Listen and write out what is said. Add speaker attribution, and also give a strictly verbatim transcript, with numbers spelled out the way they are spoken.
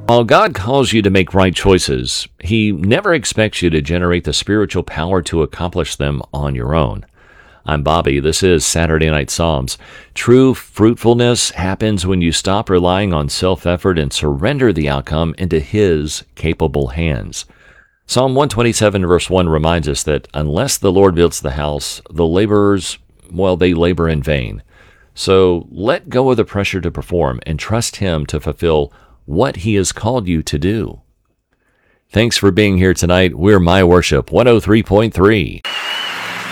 Speaker 1: While God calls you to make right choices, He never expects you to generate the spiritual power to accomplish them on your own. I'm Bobby. This is Saturday Night Psalms. True fruitfulness happens when you stop relying on self-effort and surrender the outcome into His capable hands. Psalm one twenty-seven verse one reminds us that unless the Lord builds the house, the laborers, well, they labor in vain. So let go of the pressure to perform and trust Him to fulfill what He has called you to do. Thanks for being here tonight. We're My Worship one oh three point three.